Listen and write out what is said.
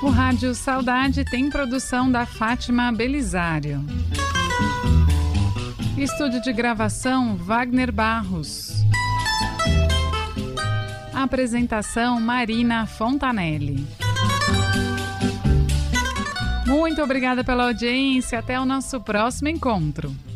O Rádio Saudade tem produção da Fátima Belisário. Estúdio de gravação Wagner Barros. Apresentação Marina Fontanelli. Muito obrigada pela audiência. Até o nosso próximo encontro.